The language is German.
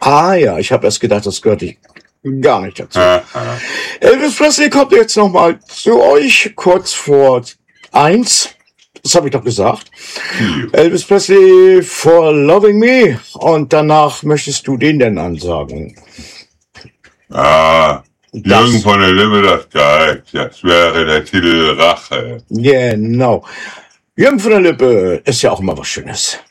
Ah ja, ich habe erst gedacht, das gehört gar nicht dazu. Aha. Elvis Presley kommt jetzt nochmal zu euch, kurz vor 1. Das habe ich doch gesagt. Elvis Presley for Loving Me. Und danach möchtest du den denn ansagen? Ah, Jürgen von der Lippe, das Geist. Das wäre der Titel Rache. Genau. Jürgen von der Lippe ist ja auch immer was Schönes.